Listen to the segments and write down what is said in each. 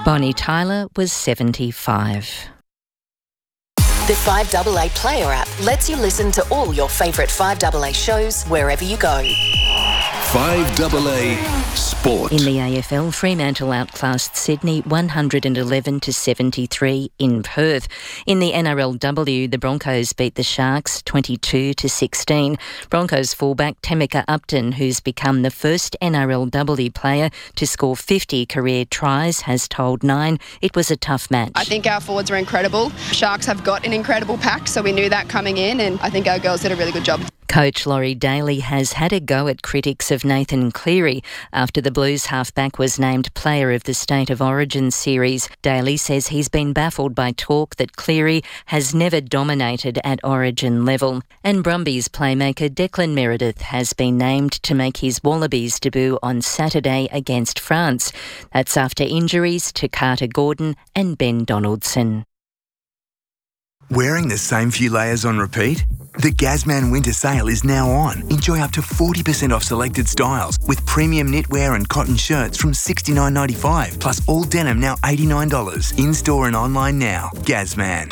Bonnie Tyler was 75. The 5AA Player app lets you listen to all your favourite 5AA shows wherever you go. 5AA Sport. In the AFL, Fremantle outclassed Sydney 111-73 in Perth. In the NRLW, the Broncos beat the Sharks 22-16. Broncos fullback Temeka Upton, who's become the first NRLW player to score 50 career tries, has told Nine it was a tough match. I think our forwards are incredible. Sharks have got an incredible pack, so we knew that coming in, and I think our girls did a really good job. Coach Laurie Daly has had a go at critics of Nathan Cleary after the Blues halfback was named Player of the State of Origin series. Daly says he's been baffled by talk that Cleary has never dominated at Origin level. And Brumbies playmaker Declan Meredith has been named to make his Wallabies debut on Saturday against France. That's after injuries to Carter Gordon and Ben Donaldson. Wearing the same few layers on repeat? The Gazman winter sale is now on. Enjoy up to 40% off selected styles with premium knitwear and cotton shirts from $69.95, plus all denim now $89. In-store and online now. Gazman.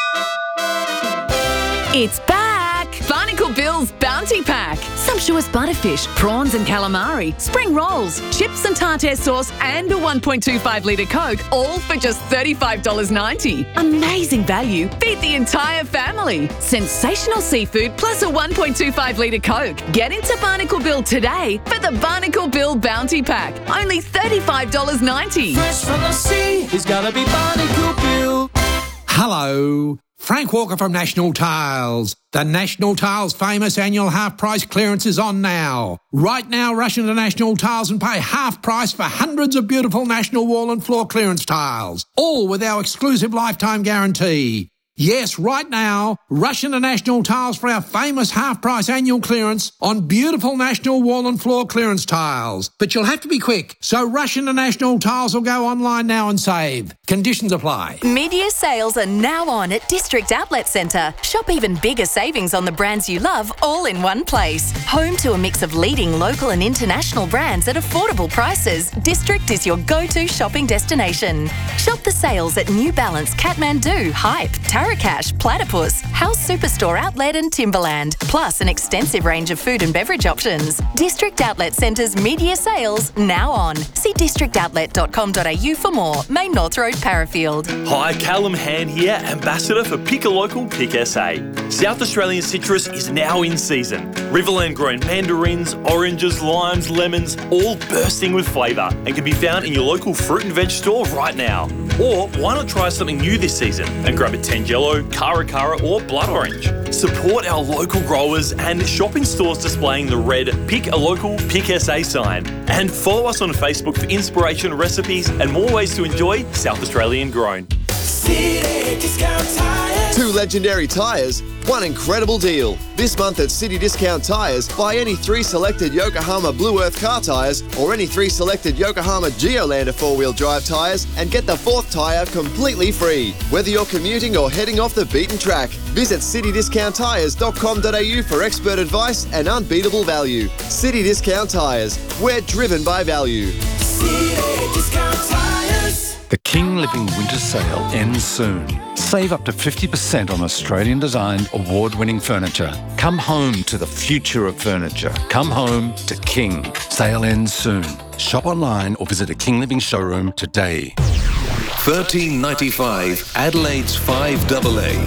It's back! Barnacle Bill's Bounty Pack. Sumptuous butterfish, prawns and calamari, spring rolls, chips and tartare sauce and a 1.25 litre Coke, all for just $35.90. Amazing value. Feed the entire family. Sensational seafood plus a 1.25 litre Coke. Get into Barnacle Bill today for the Barnacle Bill Bounty Pack. Only $35.90. Fresh from the sea, it's gotta be Barnacle Bill. Hello. Frank Walker from National Tiles. The National Tiles famous annual half-price clearance is on now. Right now, rush into National Tiles and pay half price for hundreds of beautiful National wall and floor clearance tiles, all with our exclusive lifetime guarantee. Yes, right now, rush into National Tiles for our famous half-price annual clearance on beautiful National wall and floor clearance tiles. But you'll have to be quick, so rush into National Tiles or go online now and save. Conditions apply. Mid-year sales are now on at District Outlet Centre. Shop even bigger savings on the brands you love all in one place. Home to a mix of leading local and international brands at affordable prices, District is your go-to shopping destination. Shop the sales at New Balance, Kathmandu, Hype, Tarakash, Platypus, House Superstore Outlet and Timberland, plus an extensive range of food and beverage options. District Outlet Centre's mid-year sales now on. See districtoutlet.com.au for more. Main North Road, Parafield. Hi, Callum Hand here, Ambassador for Pick a Local, Pick SA. South Australian citrus is now in season. Riverland grown mandarins, oranges, limes, lemons, all bursting with flavour and can be found in your local fruit and veg store right now. Or why not try something new this season and grab a Tangelo, Cara or Blood Orange. Support our local growers and shop in stores displaying the red Pick a Local, Pick SA sign. And follow us on Facebook for inspiration, recipes and more ways to enjoy South Australian grown. City Discount Tires. 2 legendary tyres, 1 incredible deal. This month at City Discount Tyres, buy any 3 selected Yokohama Blue Earth car tyres or any 3 selected Yokohama Geolander 4-wheel drive tyres and get the 4th tyre completely free. Whether you're commuting or heading off the beaten track, visit citydiscounttyres.com.au for expert advice and unbeatable value. City Discount Tyres, we're driven by value. City Discount Tires. The King Living Winter Sale ends soon. Save up to 50% on Australian-designed, award-winning furniture. Come home to the future of furniture. Come home to King. Sale ends soon. Shop online or visit a King Living showroom today. $13.95 Adelaide's 5AA.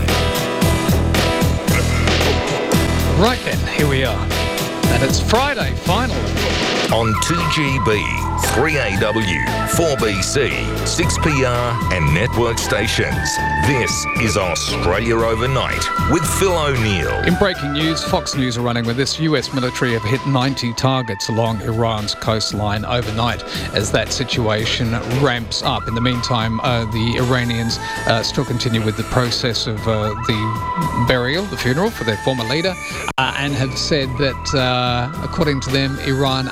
Right then, here we are. And it's Friday, finally. On 2GB, 3AW, 4BC, 6PR and network stations. This is Australia Overnight with Phil O'Neill. In breaking news, Fox News are running with this. US military have hit 90 targets along Iran's coastline overnight as that situation ramps up. In the meantime, the Iranians still continue with the process of the burial, the funeral for their former leader, and have said that, according to them, Iran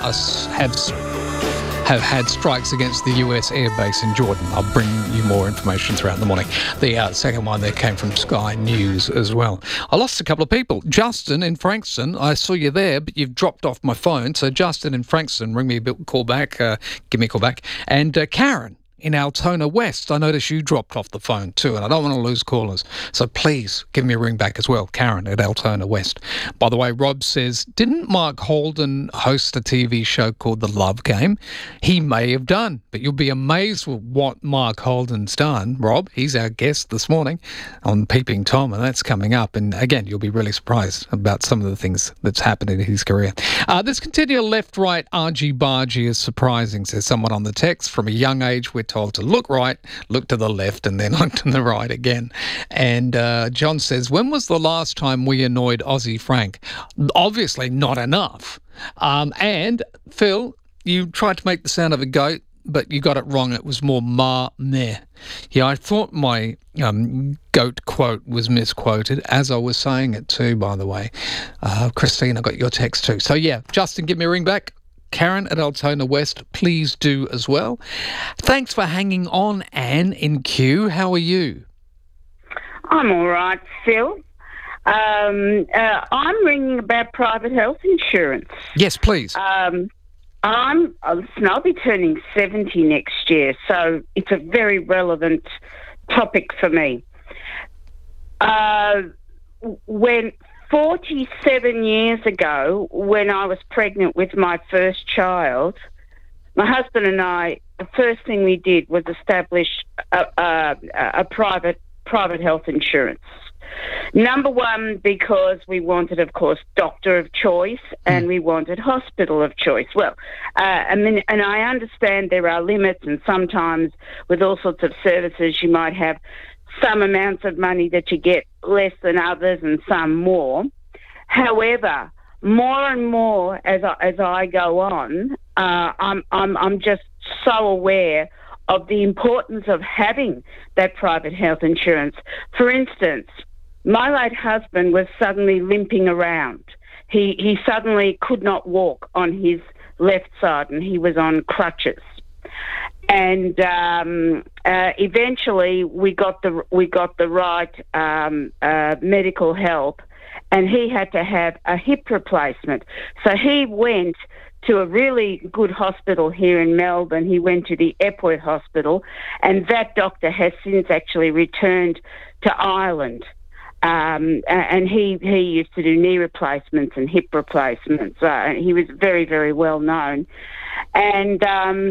have had strikes against the US airbase in Jordan. I'll bring you more information throughout the morning. The second one there came from Sky News as well. I lost a couple of people. Justin in Frankston, I saw you there, but you've dropped off my phone. So Justin in Frankston, ring me a call back, give me a call back. And Karen in Altona West. I noticed you dropped off the phone too, and I don't want to lose callers. So please give me a ring back as well, Karen at Altona West. By the way, Rob says, didn't Mark Holden host a TV show called The Love Game? He may have done, but you'll be amazed with what Mark Holden's done. Rob, he's our guest this morning on Peeping Tom, and that's coming up. And again, you'll be really surprised about some of the things that's happened in his career. This continual left-right argy-bargy is surprising, says someone on the text. From a young age, we're told to look right, look to the left, and then look to the right again. And John says, when was the last time we annoyed Aussie Frank? Obviously not enough. And Phil, you tried to make the sound of a goat, but you got it wrong. It was more meh. Yeah, I thought my goat quote was misquoted as I was saying it too, by the way. Christine, I got your text too. So yeah, Justin, give me a ring back. Karen at Altona West, please do as well. Thanks for hanging on, Anne in Kew. How are you? I'm all right, Phil. I'm ringing about private health insurance. Yes, please. I'll be turning 70 next year, so it's a very relevant topic for me. When 47 years ago, when I was pregnant with my first child, my husband and I, the first thing we did was establish a private health insurance. Number one, because we wanted, of course, doctor of choice and we wanted hospital of choice. Well, and I understand there are limits, and sometimes with all sorts of services you might have some amounts of money that you get less than others and some more. However, more and more as I go on, I'm just so aware of the importance of having that private health insurance. For instance, my late husband was suddenly limping around. He suddenly could not walk on his left side, and he was on crutches. And eventually, we got the right medical help, and he had to have a hip replacement. So he went to a really good hospital here in Melbourne. He went to the Epworth Hospital, and that doctor has since actually returned to Ireland. And he used to do knee replacements and hip replacements. He was very, very well known. And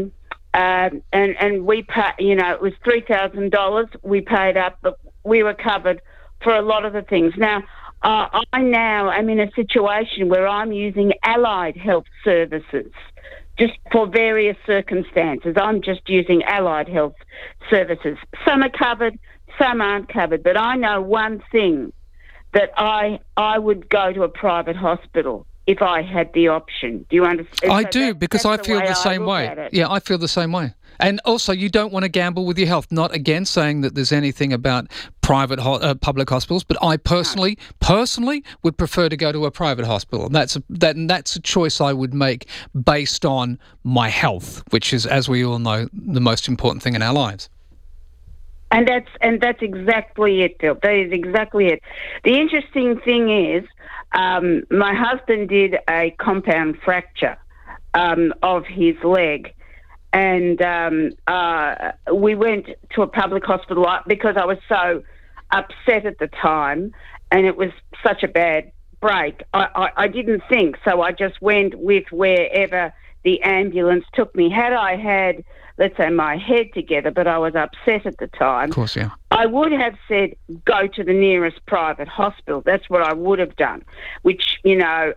we paid, it was $3,000. We paid up, but we were covered for a lot of the things. Now, I now am in a situation where I'm using allied health services just for various circumstances. I'm just using allied health services. Some are covered, some aren't covered. But I know one thing, that I would go to a private hospital if I had the option. Do you understand? I do, because I feel the same way. Yeah, I feel the same way. And also, you don't want to gamble with your health. Not again saying that there's anything about private public hospitals, but I personally would prefer to go to a private hospital. And that's a choice I would make based on my health, which is, as we all know, the most important thing in our lives. And that's exactly it, Bill. That is exactly it. The interesting thing is, my husband did a compound fracture of his leg, and we went to a public hospital because I was so upset at the time, and it was such a bad break. I didn't think, so I just went with wherever the ambulance took me. Had I had, let's say, my head together, but I was upset at the time, of course, yeah, I would have said, go to the nearest private hospital. That's what I would have done, which, but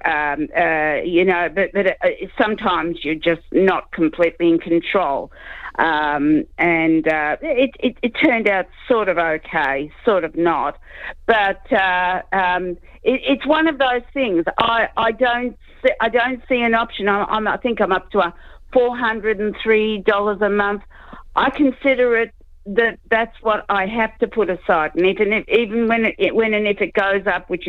sometimes you're just not completely in control. It turned out sort of okay, sort of not. But it's one of those things. I don't see an option. I think I'm up to $403 a month. I consider it that's what I have to put aside, and even when and if it goes up, which